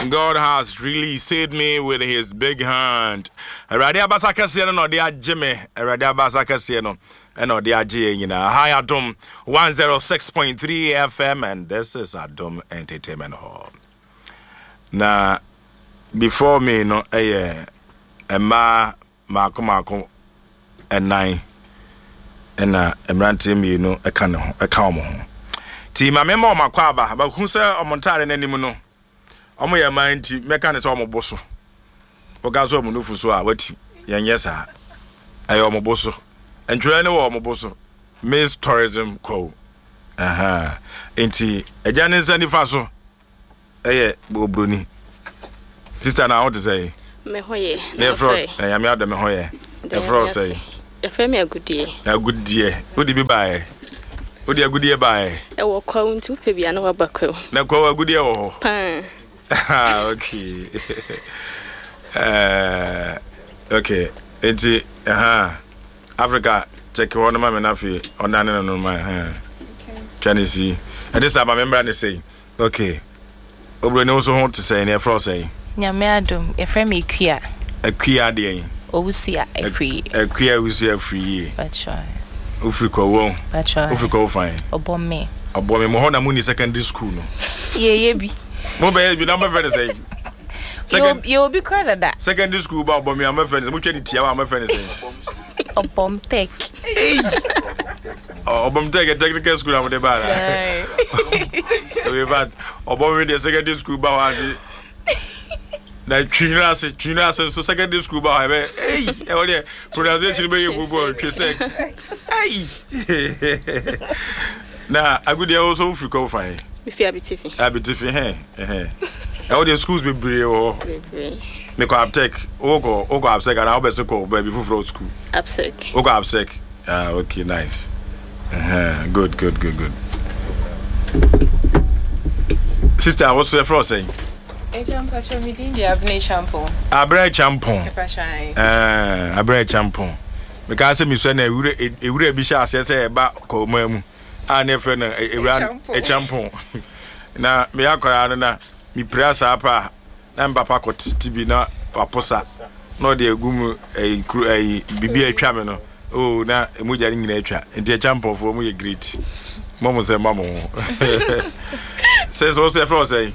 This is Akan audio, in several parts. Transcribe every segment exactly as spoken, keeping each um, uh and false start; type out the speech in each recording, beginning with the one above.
And God has really saved me with his big hand. Erade abasa kese no de ageme. Erade abasa kese no eno de age nyina. Hi Adom one oh six point three F M, and this is Adom Entertainment Hall. Na before me no eh ema mako mako enai ena emrante mi no eka ne ho eka omo ho. Ti ma me ma makwa aba ba hu se omontare nanim no. Omo ye man ti meka ne se omo boso. Ogazo omo nufu so a wati yenye sa. Ayo omo boso. Entwere ne wo omo boso. Miss Tourism Co. Aha. Enti eja ne nsa nifa so. Eye obroni. Sister na what to say? Me hoye. Ne frost. Eh ya me ado me hoye. E frost say. E fe me agudie. Agudie. Odi bi bae. Odi agudie bae. E wo kwa unti upe bia na wabakwa. Na kwa agudie wo ho. Pa. Ah, okay. uh, okay. Enti aha. Africa check one ma me na fi onane no no ma ha. Okay. Chinese. And this am member na say. Okay. Obro ne so ho to say na fro say. Nyame adom e frɛ me Akua. Akua de yin. Owusia afri. Akua owusia afri. Bacha. Ofri ko wo. Bacha. Ofri ko fine. Obome. Obome mo ho na mu ni secondary school no. Ye ye bi. Mo be bi na ma friend say. Second you will be credit that. Secondary school ba obome am friend mo twani tia wa am friend say. Obom tech. Oh, obom tech technical school am de ba. So we bad. Obom the secondary school ba wa di. Na twinra se twinra se so secondary school ba ha be. Hey, e wo de pronunciation be ye bubo twe say. Hey. Na agudi also free go fine. If you abitifi. Abitifi he. Eh. E wo de schools be bre o. Me ko aptech. O go o go aptech and how be so go baby full school. Aptech. O go aptech. Ah, okay, nice. Uh-huh. Good, good, good, good. Sister, what's your first saying? E champo chomidi di abne champo. Abre champo. E pashan. Eh, abre champo. Because me so na ewure ewure bi sha ase say ba ko mamu. A na fe na ewura e champo. Na me akora na mi prasa apa na mbapa ko tibi na waposa. No de egum e e bibi atwa me no. Oh, na emuja ni nyina atwa. Enti champo fo mu ye great. Momo say mamo. Says also for say.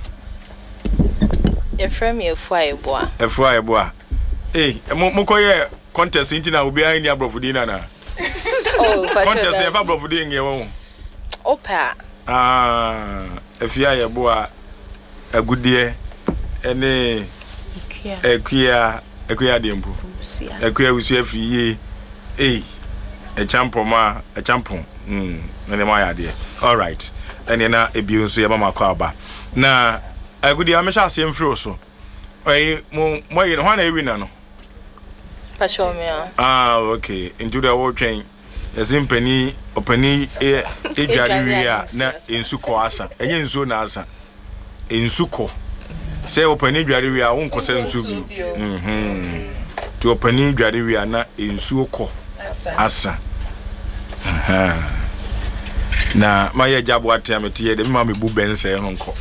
E frame e fu ayeboa. E fu ayeboa. Eh, mo koye contest nti na obi an ni abrofudi na na. Oh, contest e fa abrofudi nge won. Opa. Ah, e fi ayeboa agudie ene Akua Akua dempu. Akua usu afiye. Eh, e champo ma, e champo. Mm, na ma ya de. All right. Ene na ebi nso ye mama kwa aba. Na agudi amesha asem firi so. Oyi mo mo yi no na ewi na no. Pacho me a. Ah, okay. Into the whole train. Yazim pani opani e edware wi a na ensuko asa. Enye nsuo na asa. Ensuko. Say opani edware wi a wonko se nsuo bi. Mhm. To opani edware wi a na ensuo ko asa. Aha. Na maye jabo atemete ye de ma me bu bense ho nko.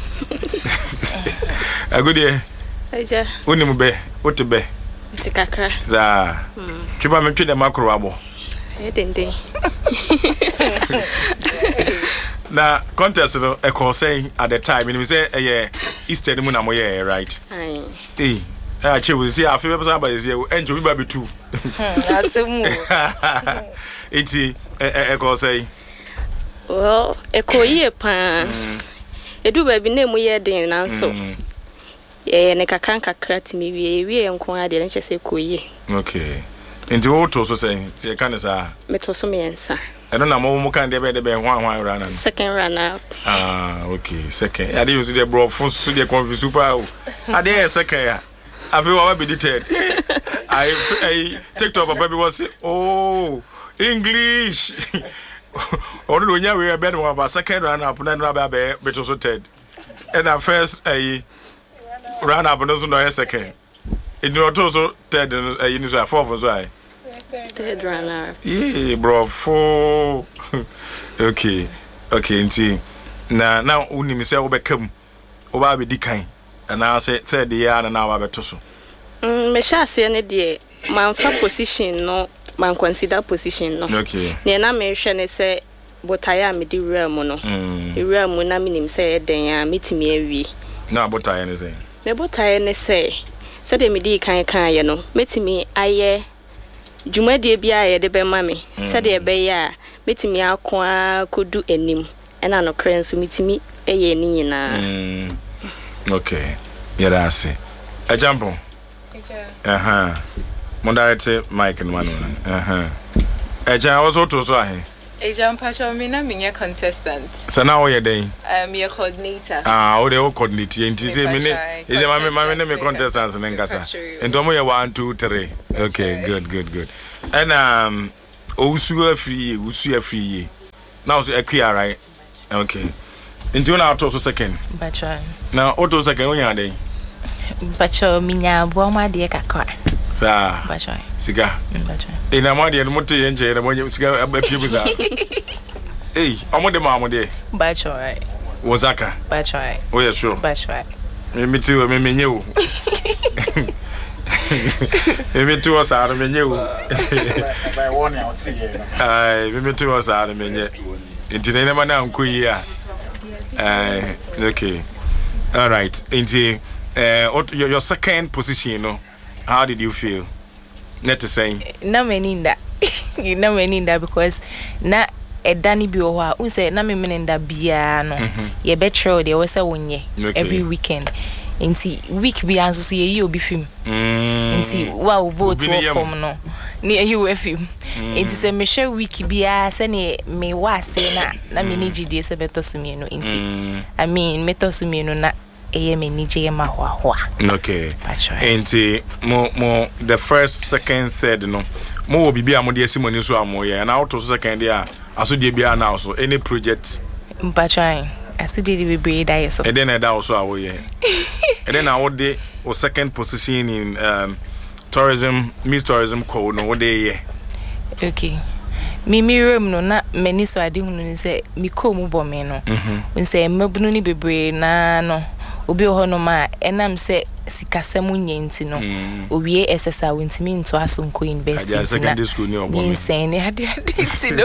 Agudie. Aja. Oni mu be, wote be. Tikakra. Za. Twiba me twi de makro abo. E dende. Na contest no e call say at the time me say eh Easter mu na mo ye right. Ai. Eh. Ah che we see afi be ba say enjo bi ba be tu. Asemu. Iti e call say. Well, e koye pa. Edu ba bi na mu ye den na so. Eh ne kakan kakra timi wie wie enko ade ne chese koye. Okay. Enti wo to so say say kan sa. Me to so me ensa. Eno na mo mo kan de be de be hwan hwan rana. Second runner. Ah, okay. Second. I dey use the bro for so dey confuse super. I dey second ya. I feel what be the third. I I TikTok papa be was say, "Oh, English." Onu do nya we be no about second runner up na na be be to so third. And at first eh run up no so no second. It no to so third eh you so fourth so I. Third runner. Yeah, bro. For okay, okay. Nti na na uni mi say obekam oba be di kan And I say said the year and now I better so. Mm, me sha se ne de man fa position no man consider position no. Okay. Ne na me hwe ne se botaya me di realm no. Mm. E realm na me nim se den ya metimi awie. Na botaya ne say. Me botaya ne se se de me di kan kan ye no metimi aye dwumade bia ye de be ma me. Se de be ya metimi akwa kodu enim. Ena no kren so metimi eye ni nyina. Mm. Okay. Yeah, that's it. A jump on. Uh-huh. Moderate Mike and one. Uh-huh. Eja also to so ahe. Eja mpacho me na me contestant. So now we day. Um your coordinator. Ah, o de o coordinate. Enti say me ne, is my my me me contestants in Nkasa. Ento mo ye one two three. Okay, good, good, good. And um Osu afri, Osu afri. Now so akua right. Okay. Into na auto second. Bacho. Now auto second when you dey. Bacho minya boama de kakwa. Sa. Bacho. Siga. Bacho. Ina ma de no moto ye nche na mo siga abafie bu za. Eh, omo de ma mo de. Bacho right. Wozaka. Bacho right. Oh yeah, sure. Bacho right. Me me ti me menye wo. Me me ti wo sa no menye wo. By one out here. Ai, me me ti wo sa no menye. Inti na ma na nko yi a. Uh, okay. All right. Into uh, your, your second position, you know, how did you feel? Not to say. Na meninda. You know meninda because na edani bi o ha. Un say na me meninda bia no. Ye betro de we say wonye every weekend. Inti week bi anso so ye yi obi film. Inti wa vote wo form no. Ni ye we film. Inti say me share week bia say ne me wa say na na me ni gide se beto so me no inti. I mean me to so me no na eye me ni je ma ho ho. Okay. Inti mo mo the first second third no. Mo obi bia mo de asimoni so amoye na auto second dia aso de bia na so any project. Mpatran. I still did be breed I so. And then that also away. And then I would the second position in um tourism, Miss Tourism code no day. Okay. Me me room no na many so ade hunu ni say me ko mu bo me no. We say mabunu ni bebre na no. Obi ho no ma enam say sikasem nyenti no. Owie S S A wintimi into Asonko University. I secondary school ni obo me. Insane ni ade ade no.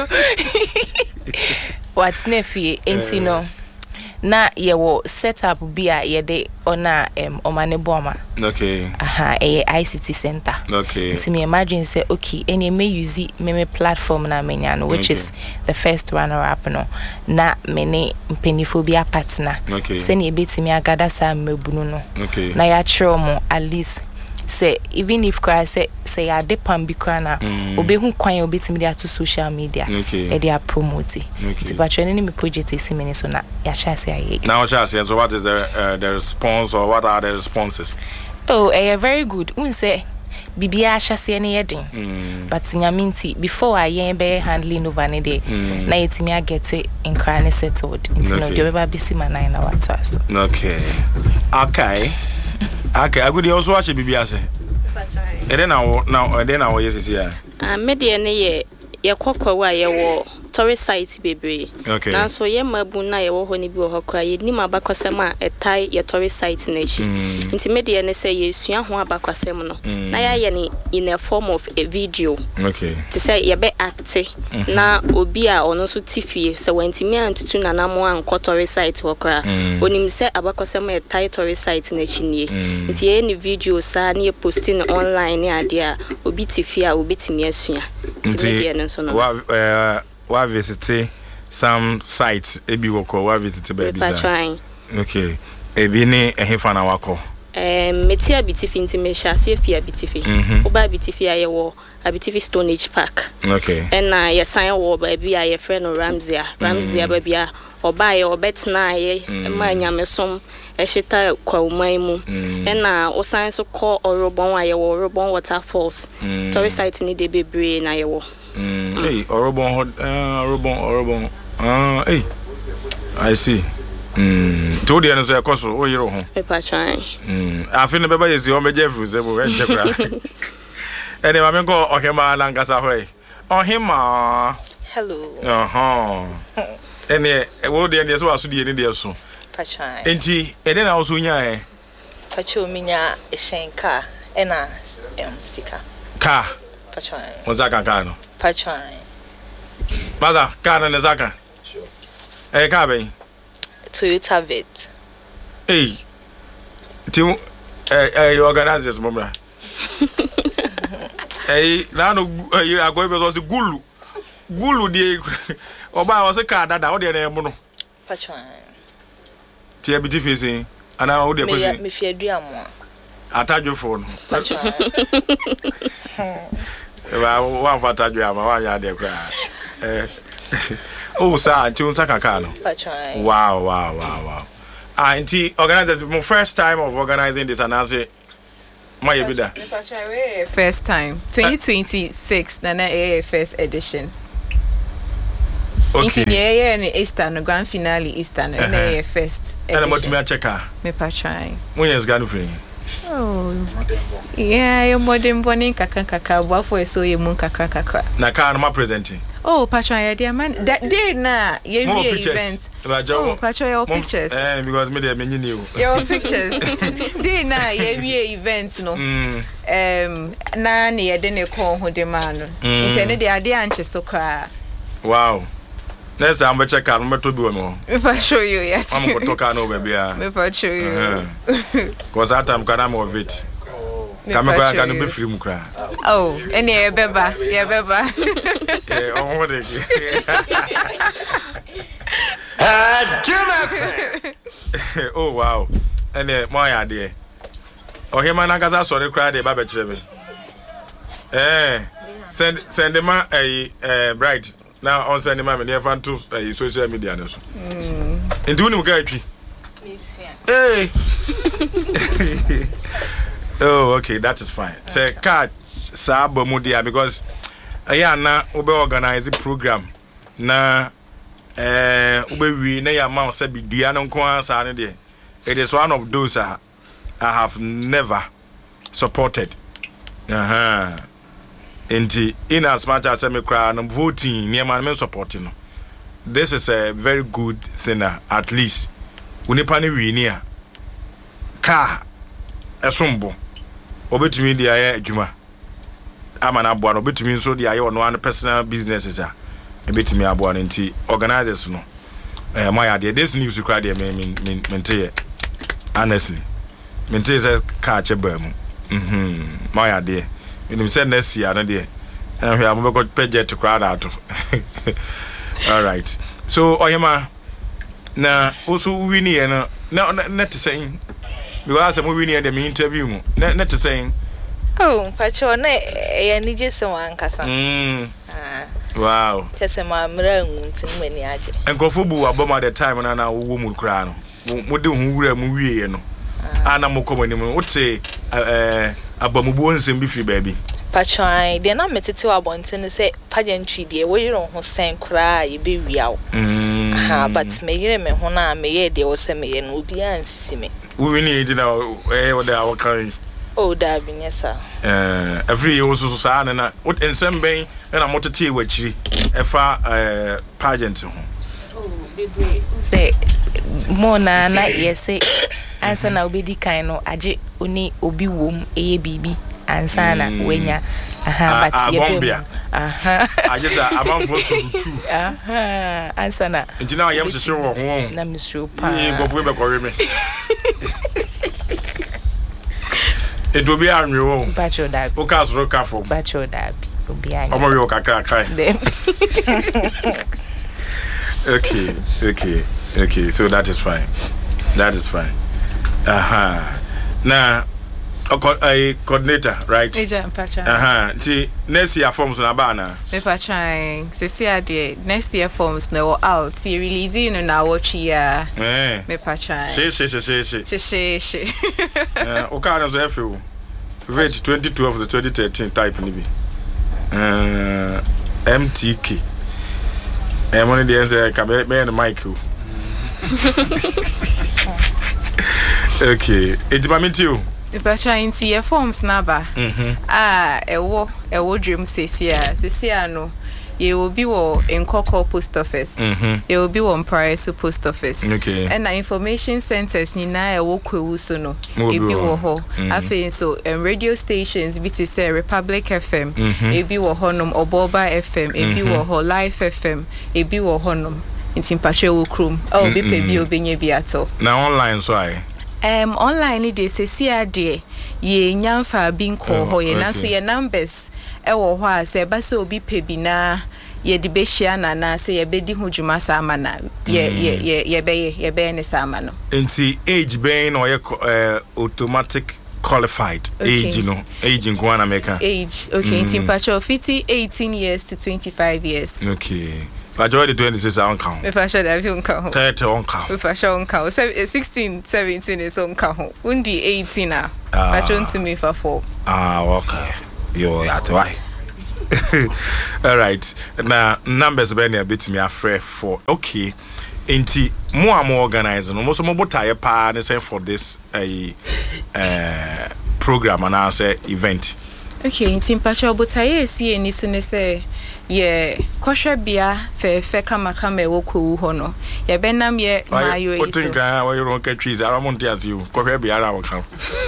What's nefi enti no. Na ye wo set up bia ye de ona em omane boma. Okay. Aha, a I C T center. Okay. So me imagine say okay, any may use me me platform na menyano which okay. is the first runner up no. Na mene mpeniphobia partner. Okay. Say ni betimi agada sa mebunu no. Okay. Na ya chromo at least say even if cry say say ya depam bi kra na obehu kwan obetimi dia to social media e dia promote ti ba training me project esi meni so na ya sha say aye now sha say so what is the uh, the response or what are the responses? Oh eh very good un say bibia sha say ne yedin but nyaminti before I yen be handling over ne dey na yetimi agete nkra ne settled into no dey be bisi manai na what so okay okay okay I go also watch bibia say e dey now now e dey now yes is here ah me dey ne ye ye kokwa ye wo tourist site bebre okay na so ye mabu na ye wo ho ne bi wo hokra ye ni mabakosem a etai ye tourist site na chi nti me dey ne say ye sua ho abakosem no na ya ye ni in a form of a video okay to say ye be acte na obi a ono so tifie se wantimi antutu na namo anko tourist site hokra onim se abakosem etai tourist site na chi nie nti ye ni video sa na ye posting online ni ade a obi tifie a obi timi asua nti me dey ne so no wa wa visit some sites ebi woko wa visit baby sa okay ebi ni ehefa na wako eh meti abitifi nti me hyase afi abitifi oba abitifi ayewo abitifi Stonehenge Park okay and na ye sign wo ba bi aye friend Ramsey Ramsey ba bia oba ye obetna aye ma nyamesom ehita kwauman mu and na o sign so call orobon ayewo orobon waterfalls tourist site ni de bebre na ayewo Mm. Hey, Orobon, uh, Orobon, Orobon. Ah, uh, hey, I see. Hmm. Told you, and so I cost oh, you're home. Paper trying. Hmm. I feel the baby is your major fruits. They will enter. Anyway, I'm going to go Ohima Lankasa way. Ohima. Hello. Uh huh. And uh, what the end is what I should do in India soon. Pacha. And she, and then I was doing ya. Pacho minya eshenka ena em sika. Car. Pacho. Ozaka car no. Pacho. Mother, car na Zaka. Sure. Eh, car be. Toyota Vet. Hey. Ti eh eh you organize this mumra. Eh, na no you are going to gulu. Gulu die oba was a car dada o de na emu no. Pacho. Ti e bi ti facing. Ana o de kwesi. Me fi adua mo. Atadwo phone. Pacho. Wa wa fa atadwo ama wa ya de kra. Eh. Oh, sir, ti unsa kaka no. Pacho. Wow, wow, wow, wow. Ah, nti organize my first time of organizing this and I say my bida. First time twenty twenty-six na na A F S edition. Okay. Yeah, yeah, and Easter no grand finale Easter no na A F S edition. And about me checker. Me pa try. When is gonna free? Oh. Yeah, your modern bonning kaka kaka bo for so ye mun kaka kaka. Na car no ma presenting. Oh, Pacho, yeah, dear man. That day na ye More be pictures. event. Oh, Pacho, your pictures. Eh, because me dey me new. Your pictures. Day na ye be event no. Mm. Um na na ye de ne ko ho de man no. Nti de ade anche so kra. Wow. Next time we check out, me to be one. Me pa show you yes. I'm going to talk no baby. Me pa show you. Cause that time can am of it. Come go can be free mu kra. Oh, any ye beba, ye beba. Eh, on what dey. Ah, Jim. Oh wow. And eh mo ya de. O hema na gaza sorry kra de ba be kire me. Eh, send send them eh eh bright. Now on send them me dey fan to social media no so. Mm. Nti uni mu ga atwi. Hey. Oh, okay, that is fine. Say catch sa bomudia because aya na obe organize program na eh obe wi na ya ma say bidua no nko ansa ne de. It is one of those uh, I have never supported. Uh-huh. Enti in as much as me cry no voting near man supporting no. This is a very good thing uh, at least. Unipa ni wi ni a car esombo obetumi dia ya adwuma amana aboa no obetumi nso dia ya ono an personal businesses a ebetumi aboa no nti organizers no eh my idea this news crowd there me me mente honestly mente say ka che ba mu mhm my idea menim say next year no there and we am be go project crowd out. All right, so oyema na also win here no na net saying because I'm winning the interview. Net to saying, oh, Pacho, na ya ni je se wan kasa. Mm. Ah. Wow. Just ma mra ngun mani aje. Enkofo bu aboma the time na na wo mu kra no. Mo de hu wura mu wie no. Ana mo komani mu. What say eh abamu bu onsem bi fi baabi. Pacho ai de na metete wa bonten say pageantry de wo yiro ho sen kra ye be wiawo. Mm. Ah, but me yire me ho na me ye de wo se me ye no obi ansisi me. We need now eh what our carry. Oh, that be yes sir. Eh every year also so sa na what ensem ben na motete wa chiri e fa eh pageant ho. Oh, baby. Say mo na na yese ansa na obedi kan no age oni obi wom eye bibi ansa na wenya aha but ye be aha age da amanfo so two aha ansa na ntina yam se wo ho na misro pa e gofo be korre me e do bi anwe wo bacho da o ka so ka fo bacho da bi obi anya omo yo kakra kai okay okay okay so that is fine that is fine aha now a coordinator right Eja Pacha aha ti next year forms na ba na me Pacha se se ade next year forms no out see release no na watch ya eh me Pacha she she she she she she she eh o ka na so efe rate twenty twelve to twenty thirteen type ni bi eh M T K eh money the answer ka be be na mic o okay it ma minti o Pacha inti ye forms na ba mhm ah ewo ewo dream sesia sesia no You will be wo in Coco post office. Mhm. You will be one Paris post office. Okay. And the information centers ni na e wo kwewu so no. Wo E bi bi wo. wo ho. Mhm. Afi so um, radio stations bi te say Republic F M, Mhm. e bi wo honom Oboba F M, e bi wo ho Life F M, e bi wo honom. Inti mpache wo krum. Oh bi pe bi obenye bi ato. Na online so ai. Um online ni de se si ade ye nyamfa bi nko ho ye na so okay. ye numbers e wo ho a se ba se obi pe bi na ye de be hia na na se ye be di ho dwuma sa ama na ye ye ye ye be ye ye be ne sa ama no. Nti age being or uh, automatic qualified Okay. age no age in Kwana America. Age okay inti mpacho fifty eighteen years to twenty-five years. Okay. But you already twenty-six on count. Me fa sure that you nka ho. thirty on count. Me fa sure nka ho. sixteen seventeen is on nka ho. Undi eighteen ah. Ah. Pacho nti me fa four. Ah, okay. Yo at why? All right. Now numbers be na bit me afre for. Okay. Inti mo am organize no mo so mo botaye pa ne say for this a uh, program and I say event. Okay, inti mpacho botaye esi eni so ne say ye kosha bia fe fe kama kama e woku ho no. Ye benam ye mayo e so. Otinga wa you ron trees around there you. Kosha bia ra waka.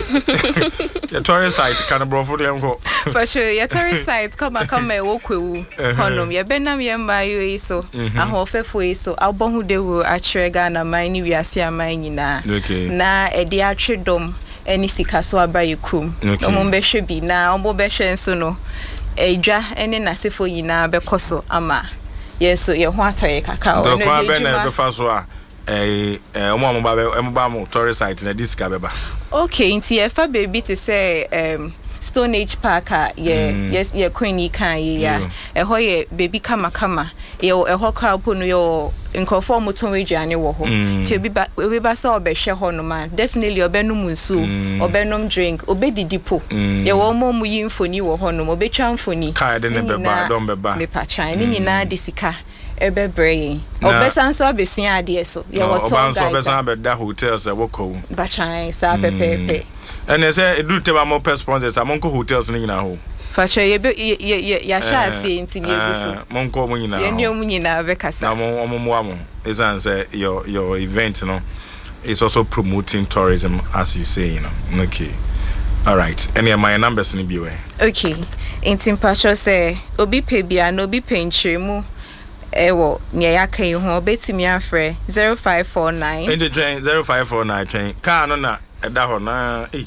Your tourist site can bro for them go. For sure, your tourist site kama kama e woku ho no. Ye benam ye mayo e so. Ahofefo e so. Abon hu de wo atrega na man ni wiase aman nyina. Okay. Na e de atredom eni sika so aba yekrum. No mo behwe bi na omo behwe nso no. Eja ene nasefo yina bekoso ama yeso ye ho atoye kaka o no kwa be na be fa so a eh eh omo omo ba be omo ba mo tourist site na disika beba. Okay nti ye fa baby to say um Stone Age Park ye mm. yes ye Queenie kan ye ya e ho ye baby kama kama ye e ho crowd no yo nkrofo moton aduane wo ho ti obi ba obi ba sa obehwe ho no ma definitely obenum nsu obenum drink obedidi po ye wo mo mu yi mfoni wo ho no obetwa mfoni kai de ne beba don beba me pa chan ni nyina de sika ebe brain obesan so abesia ade so ye wo to guys obesan abeda hotels e wo ko ba chan sa pepepe and they say do tell more sponsors among hotels ni nyina ho facho ye ye ye ya sha se nti ni ebiso monko mo nyina ye nyom nyina be kasa na mo mo mo amo is answer your your event no is also promoting tourism as you say you know. Okay, all right, any of my numbers ni bi we okay nti mpacho say obi pe bia no obi pe nchiremu ewo nya yakai ho betimi afre zero five four nine in the train zero five four nine train car no na eda ho na eh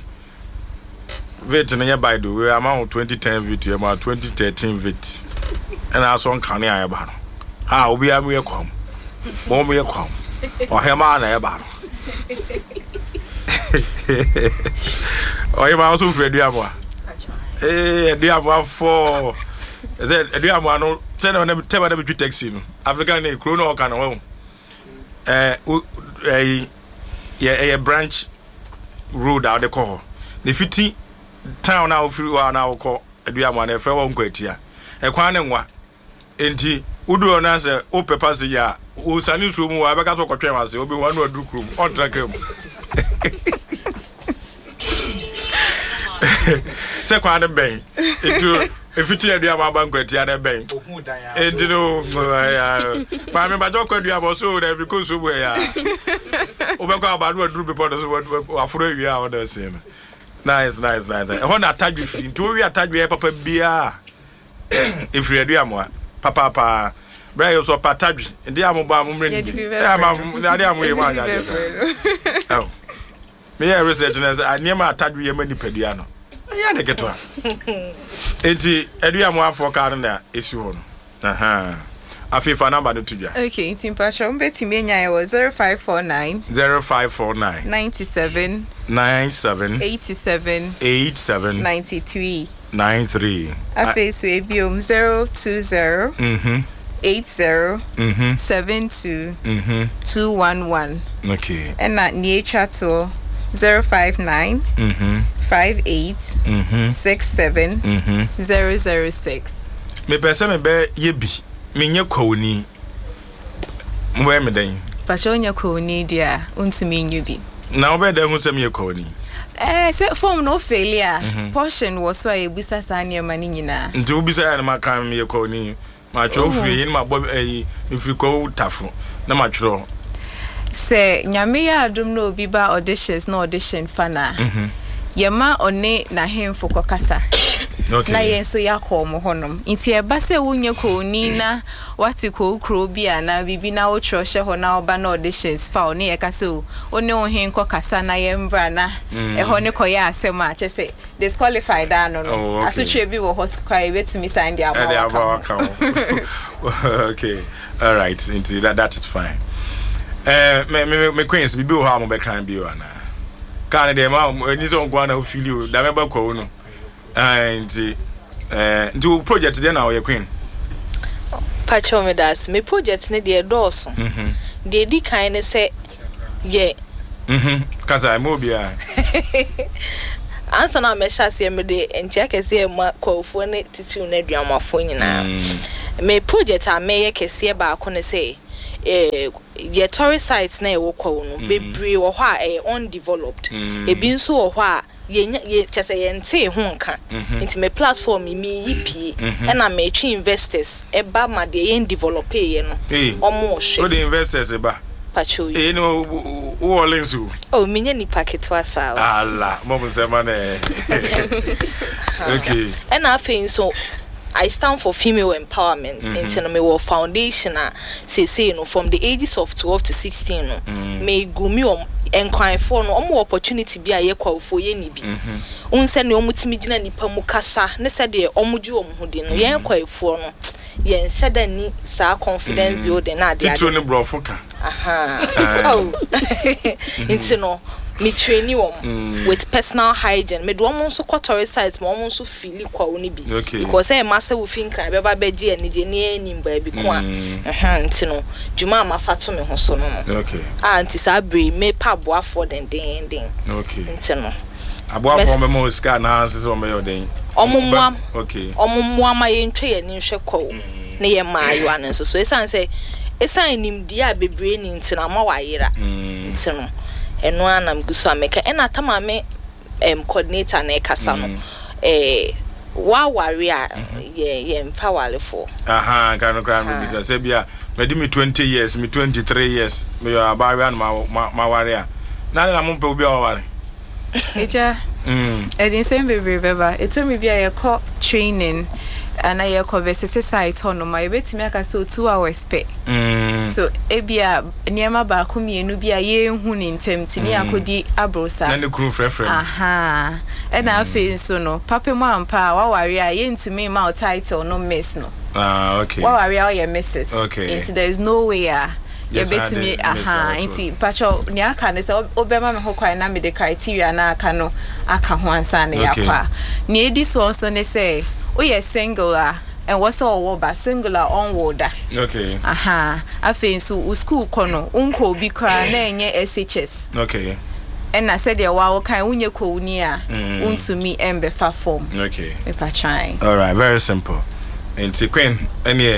vet no by the way amount twenty ten vet you about twenty thirteen vet and I saw kan ya ba no ha obi am ye kwam mo mo ye kwam o he ma na ye ba no o ye ma so fredi amo eh edi amo for is it edi amo no say no them tell them to taxi no African na kro no kan no eh eh yeah branch road out the call the fifty town now free one now call aduama na efe won kwatia e kwan ne nwa enti udu na se o pepa se ya o sani so mu abeka so kwatwe ma se obi wan no adu krum on track am se kwan ne ben etu efiti aduama ban kwatia ne ben enti no ya ba me ba jo kwaduama so na because so ya obekwa abadu adu be pod so afro wi a on say no. Nice, nice, nice. I want to attach you free. To we attach you, Papa Bia. If you do, I'm Papa, Papa. Bray so attach. And the ammo bomb. Yeah, I'm. I am way one. Oh, me I research and I never attach you many pediano. Yeah, they get one. Eti, edu ammo for Canada issue on. Aha. Afi for number to you. Okay, team passion beti me nya was zero five four nine zero five four nine ninety-seven ninety-seven eighty-seven eighty-seven ninety-three ninety-three. Afi so ebiom zero two zero Mhm. eight zero Mhm. seven two Mhm. two one one. Okay. And that near chatto zero five nine Mhm. five eight Mhm. six seven Mhm. zero zero six. Me pese me be ye bi me nye kwoni mo me den Pasho nya kwoni dia untumi nyu bi na obe den hu se me kwoni eh se form no failure portion was why ebisa sa ne mani nyina nti obi say na makan me kwoni matro free in my boy if you go tafu na matro say nyame ya adum no obi ba auditions no audition fana mhm yema one na hemfo kokasa okay na yenso yakọ mo honom nti e ba se wunye ko ni na wati ko ukro bia na bibi na wo troshe ho na oba na auditions fa one ye kase o one o hen kokasa na ye mbra na e ho ne ko ya asem a che se disqualified da no no asotwe bi wo hospital e betimi sign dia ba okay all right nti that that is fine eh me me me queens bibi o ha mo be kan bi o ana kan de ma ni so ngwa na o feel you da me ba ko no and eh do project dey na o ye queen pacho me das me project ne dey doors mhm dey di kan ne say ye mhm kaza mo bia ansa na me hyase me dey entia kese ma kwofo ne titiw na aduamafo nyina me project a me ye kese ba ko ne say eh ye tourist sites na e wo kwa no bebre wo ho a e undeveloped e bi nso wo ho a ye ye chese ye nte ho nka nti me platform mi yipi e na me twi investors e ba ma de ye develop ye no omo hwe o de investors e ba pacho e no wo lensu oh minya ni packet wa sawa ala mo mo se ma na okay e na afen so I stand for female empowerment mm-hmm. in me wo foundation a say say no from the ages of twelve to sixteen no mm-hmm. me gumi om enkwan for no omo opportunity bi a ye kwafo ye ni bi unse ne omutimi gina nipa mu kasa ne se de omugye om hode no ye kwafo no ye nshada ni sa confidence building na de titro ne brofoka aha oh into no me train wom mm. with personal hygiene me do omo so quarter sites mo omo so feel kwa oni bi okay. because e massa wo fin kran be ba beje ani je ne ani mba bi ko a aha nti no juma ma fato me ho so no okay ah nti sa bre me pa boa for den den den okay nti no aboa for me mo ska na so me yo den omo moam okay omo moam ma ye ntwe ye ni hwe ko ne ye maayo anen so so esan say esan nim dia bebre ni nti na ma wayera nti no eno anam guso ameka ena tamame em coordinator na ekasa no eh wa ware a ye ye mfa wale fo aha kan kan me bisa se bia me di me twenty years me twenty-three years me yo abawe an ma ma ware a na na mo pe obi a ware eja mm e din sem bebe beba eto me bia ye call training and I converse site on my betimi aka so two hours pe mm. so ebia niema ba ko mienu bia ye hu ni ntem tini akodi abrosa na ne kru frefrem aha e na afi so no papa mu ampa wa ware a ye ntumi ma title no miss no ah okay wa ware a ye misses okay and there is no way a ye betimi aha nti pacho ni aka ne se obema me ho kwan na me the criteria na aka no aka ho ansa na yakwa ni edi so so ne say we are singular and what's all about singular onward okay aha afen so school kono unko bi kra na enye S H S okay and I said ya wa kan unye ko uni a untumi embe fa form okay me pa try all right very simple and queen any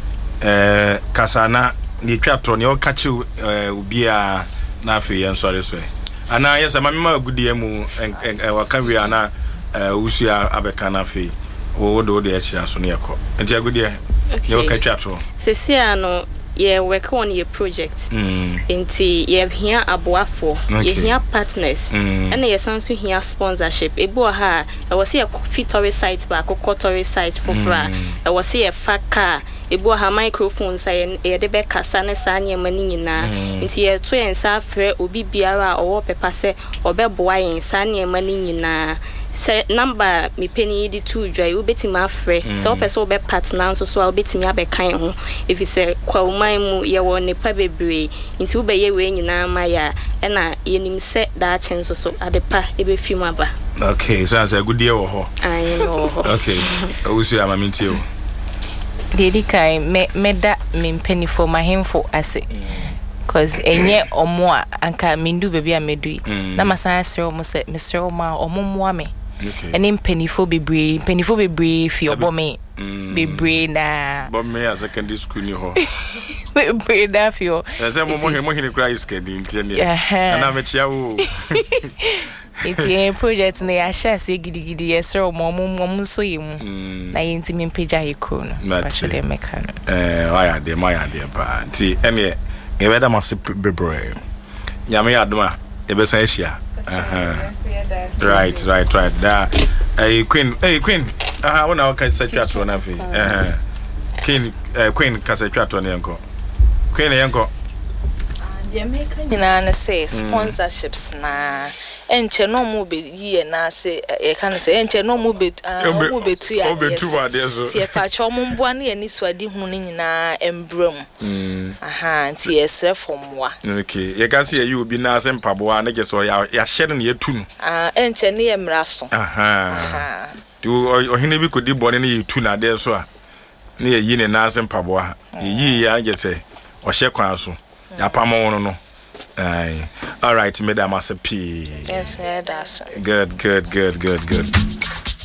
eh kasana ni twatro ne o kachi obi a na afi yen sorry so ana yes ma me agudie mu waka wi ana usu abeka na afi wo do de extra so ne yakọ enti agudie ye waka twatro sesia no ye work on your project mm. enti ye hia aboafo ye hia partners mm. and ye sanso hia sponsorship ebo ha e wo se ye fitore site ba kokotore site for fra e wo se ye faka ebo ha microphone sa ye de be kasa ne sa nya mani nyina enti ye to ye nsa frɛ obi biara owo pepa se obeboa ye nsa nya mani nyina se number mi penny di two dry ubeti ma frɛ se opese obe partner nso so ubeti nya be kan ho if se kwauman mu ye wo ne pa bebre nti ube ye we nyina ma ya e na ye nim se da chen so so adepa ebe fi mu aba okay so as a good year wo ho ai no ho okay usu ya maminti o dedi kai me meda me penny for my hemfo ase cause enye omo a anka mindu bebi a medu na masan asre omo se mesre omo omo moa me okay ene mpenifo bebre mpenifo bebre fi obo me bebre na but me as secondary school ni ho bebre da fio say mo mo mo hini cry skedi ntie na me chia wo it's a project na ya share say gidigidi yesro mo mo mo so yemu na yenti me page ayi ko no ba so de meka no eh why de my de ba nti ene e be da ma se bebre nyame adoma e be san hia aha right right right da eh queen eh queen aha wona ka se twato na fi eh queen eh queen ka se twato na yenko queen yenko Jamaica nyina na say sponsorships na enche no mu be ye na say e kan say enche no mu be mu be tu ya obetu wa de so tie pa cho mu mboa na ani suade hu ni nyina embram mm aha nti esre fomwa okay ye ka say you obi na sem paboa na je so ya ya hye ne yetu no ah enche ne ye mraso aha aha tu ohine bi kodi bone ne yetu na de so a ne ye yi ne na sem paboa yi ya je say o hye kwan so ya pamo no no Aye. All right, madam, as a P. Yes, yeah, that's good, good, good, good, good.